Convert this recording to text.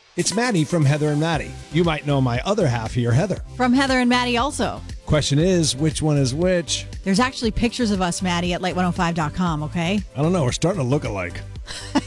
It's Maddie from Heather and Maddie. You might know my other half here, Heather. From Heather and Maddie also. Question is, which one is which? There's actually pictures of us, Maddie, at light105.com, okay? I don't know. We're starting to look alike.